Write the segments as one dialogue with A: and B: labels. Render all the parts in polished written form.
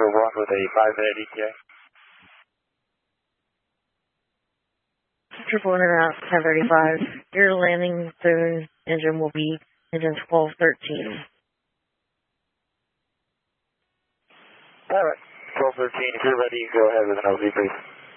A: Trooper 1 with a 5-minute ETA.
B: Trooper 1 at 10:35. Your landing zone engine will be engine 1213.
A: Alright, 1213, if you're ready, go ahead with an LZ, please.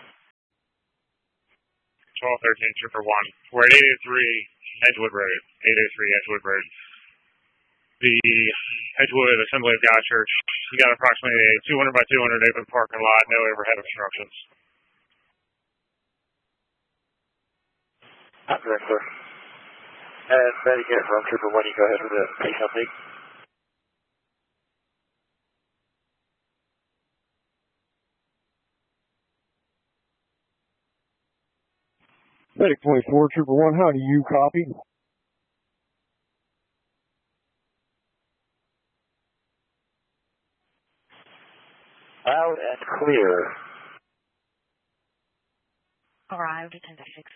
C: 1213, Trooper 1. We're at 883 Edgewood Road. 883 Edgewood Road. The Edgewood Assembly of God Church. We got approximately a 200 by 200 open parking lot, no overhead obstructions.
A: Correct, sir. And Medicare from Trooper 1, you go ahead with the patient update.
D: Medic 24, Trooper 1, how do you copy?
A: Loud and clear.
B: Arrived at 10:06.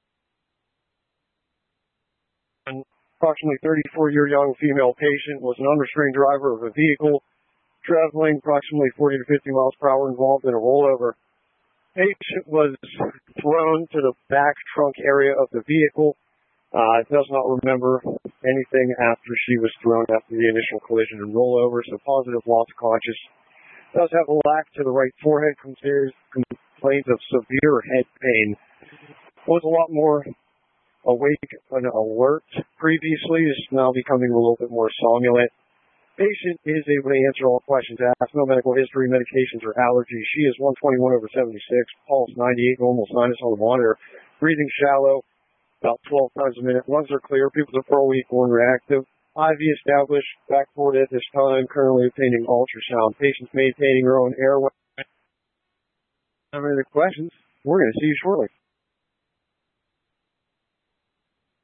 D: An approximately 34-year young female patient was an unrestrained driver of a vehicle traveling approximately 40 to 50 miles per hour involved in a rollover. Patient was thrown to the back trunk area of the vehicle. Does not remember anything after she was thrown after the initial collision and rollover, so positive loss of conscious. Does have a lack to the right forehead, complains of severe head pain. Was a lot more awake and alert previously, is now becoming a little bit more somnolent. Patient is able to answer all questions asked. No medical history, medications, or allergies. She is 121/76, pulse 98, normal sinus on the monitor, breathing shallow, about 12 times a minute. Lungs are clear, pupils are pro equal and reactive. IV established, backboard at this time, currently obtaining ultrasound. Patient's maintaining her own airway. Have any other questions? We're going to see you shortly.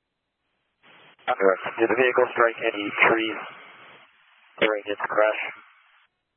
A: Did the vehicle strike any trees during its crash?